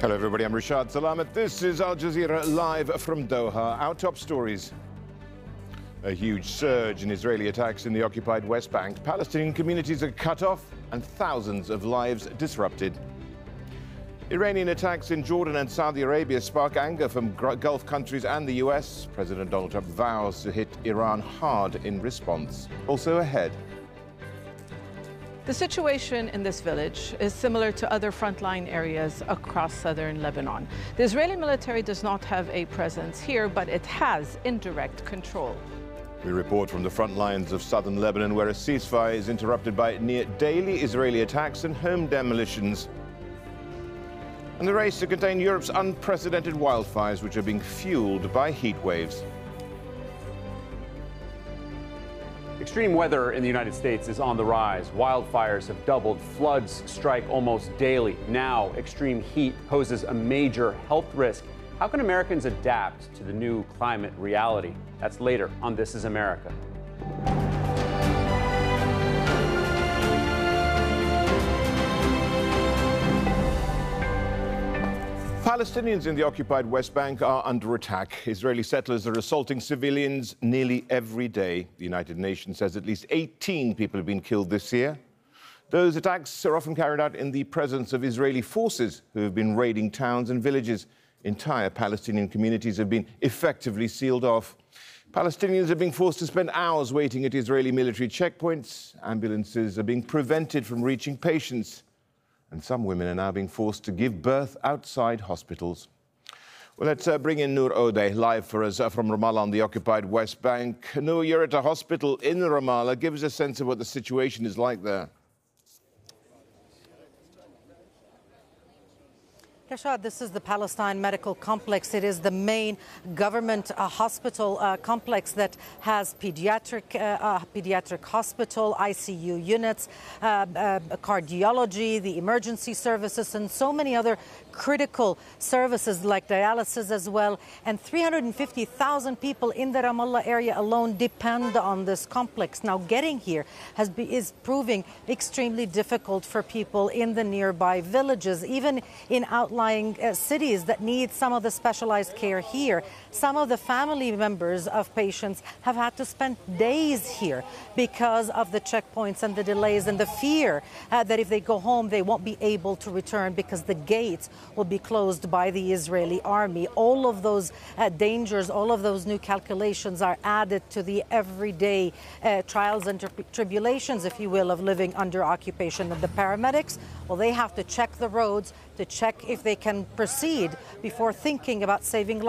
Hello everybody, I'm Rashad Salamat. This is Al Jazeera live from Doha. Our top stories. A huge surge in Israeli attacks in the occupied West Bank. Palestinian communities are cut off and thousands of lives disrupted. Iranian attacks in Jordan and Saudi Arabia spark anger from Gulf countries and the US. President Donald Trump vows to hit Iran hard in response. Also ahead. The situation in this village is similar to other frontline areas across southern Lebanon. The Israeli military does not have a presence here, but it has indirect control. We report from the front lines of southern Lebanon, where a ceasefire is interrupted by near daily Israeli attacks and home demolitions. And the race to contain Europe's unprecedented wildfires, which are being fueled by heat waves. Extreme weather in the United States is on the rise. Wildfires have doubled. Floods strike almost daily. Now, extreme heat poses a major health risk. How can Americans adapt to the new climate reality? That's later on This Is America. Palestinians in the occupied West Bank are under attack. Israeli settlers are assaulting civilians nearly every day. The United Nations says at least 18 people have been killed this year. Those attacks are often carried out in the presence of Israeli forces who have been raiding towns and villages. Entire Palestinian communities have been effectively sealed off. Palestinians are being forced to spend hours waiting at Israeli military checkpoints. Ambulances are being prevented from reaching patients. And some women are now being forced to give birth outside hospitals. Well, let's bring in Noor Odeh, live for us from Ramallah on the occupied West Bank. Noor, you're at a hospital in Ramallah. Give us a sense of what the situation is like there. Rashad, this is the Palestine Medical Complex. It is the main government hospital complex that has pediatric hospital, ICU units, cardiology, the emergency services, and so many other critical services like dialysis as well. And 350,000 people in the Ramallah area alone depend on this complex. Now, getting here is proving extremely difficult for people in the nearby villages, even in outlying cities that need some of the specialized care here. Some of the family members of patients have had to spend days here because of the checkpoints and the delays and the fear that if they go home, they won't be able to return because the gates will be closed by the Israeli army. All of those dangers, all of those new calculations are added to the everyday trials and tribulations, if you will, of living under occupation. And the paramedics, well, they have to check the roads to check if they can proceed before thinking about saving lives.